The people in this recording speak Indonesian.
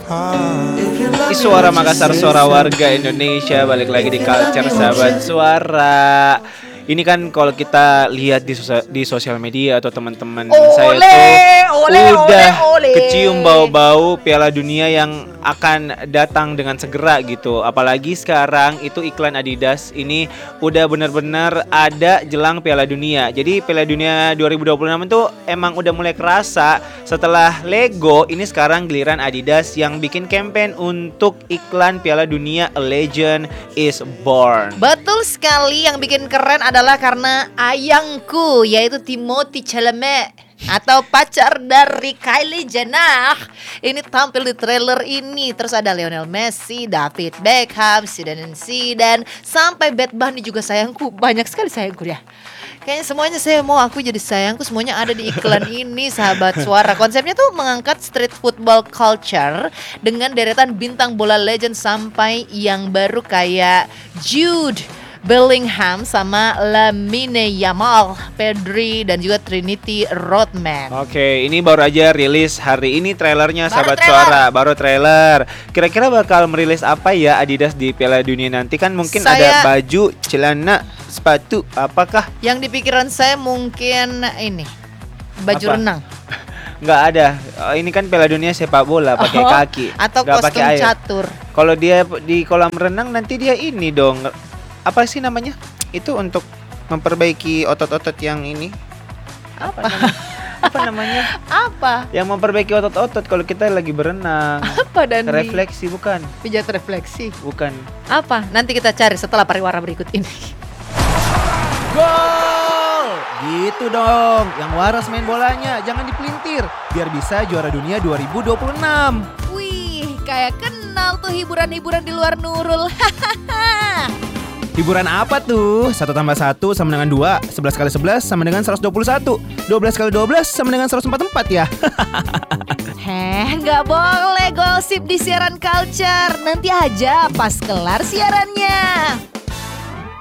Suara Makassar, suara warga Indonesia. Balik lagi di Culture Sahabat Suara. Ini kan kalau kita lihat di sosial media atau teman-teman saya tuh udah kecium bau-bau Piala Dunia yang akan datang dengan segera gitu. Apalagi sekarang itu iklan Adidas ini udah benar-benar ada jelang Piala Dunia. Jadi Piala Dunia 2026 itu emang udah mulai kerasa setelah Lego. Ini sekarang giliran Adidas yang bikin campaign untuk iklan Piala Dunia A Legend is Born. Betul sekali, yang bikin keren adalah karena ayangku yaitu Timothée Chalamet atau pacar dari Kylie Jenner ini tampil di trailer ini. Terus ada Lionel Messi, David Beckham, Zidane, sampai Bad Bunny juga sayangku. Banyak sekali sayangku ya. Kayaknya semuanya saya mau aku jadi sayangku, semuanya ada di iklan ini Sahabat Suara. Konsepnya tuh mengangkat street football culture dengan deretan bintang bola legend sampai yang baru kayak Jude Bellingham sama Lamine Yamal, Pedri dan juga Trinity Rodman. Oke, ini baru aja rilis hari ini trailernya Sahabat Suara. Baru trailer. Kira-kira bakal merilis apa ya Adidas di Piala Dunia nanti? Kan mungkin ada baju, celana, sepatu, apakah? Yang di pikiran saya mungkin ini baju renang. Nggak ada. Ini kan Piala Dunia sepak bola pakai kaki. Atau nggak kostum catur. Kalau dia di kolam renang nanti dia ini dong. Apa sih namanya? Itu untuk memperbaiki otot-otot yang ini. Apa namanya? Apa? Yang memperbaiki otot-otot kalau kita lagi berenang. Apa dan refleksi bukan? Pijat refleksi. Bukan. Apa? Nanti kita cari setelah pariwara berikut ini. Gol! Gitu dong. Yang waras main bolanya, jangan dipelintir biar bisa juara dunia 2026. Wih, kayak kenal tuh hiburan-hiburan di luar Nurul. Hiburan apa tuh? 1 tambah 1 sama dengan 2, 11 kali 11 sama dengan 121, 12 kali 12 sama dengan 144 ya. Nggak boleh gosip di siaran Culture. Nanti aja pas kelar siarannya.